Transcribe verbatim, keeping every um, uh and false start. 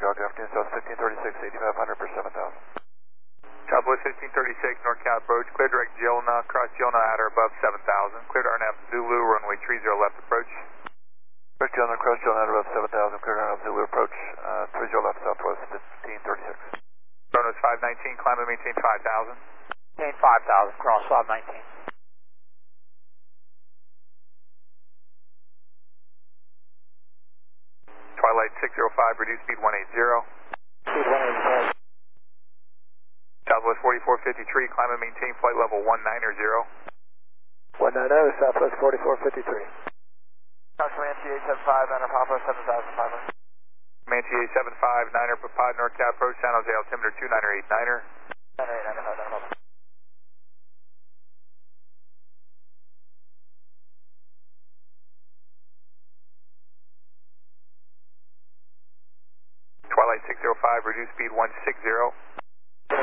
Dog, good afternoon, South fifteen thirty-six, eighty-five hundred for seven thousand. Southwest fifteen thirty-six, NorCal approach, clear direct Jelna, cross Jelna at or above seven thousand, clear to R N A V Zulu, runway three zero left approach. Direct Jelna, cross Jelna at above seven thousand, clear to R N A V Zulu approach, uh, three zero left, Southwest fifteen thirty-six. Kronos five nineteen, climb and maintain five thousand. Maintain five thousand, cross five nineteen. Twilight six zero five, reduce speed one eighty. Speed one eighty. Southwest forty-four fifty-three, climb and maintain flight level one ninety. one ninety, Southwest forty-four fifty-three. Council M T A seventy-five, Niner Papa seven thousand five hundred. Manti A seventy-five, Niner Papad, NorCal approach, San Jose altimeter two niner eight niner. Niner eight niner five, Niner Papa. Twilight six zero five, reduce speed one sixty.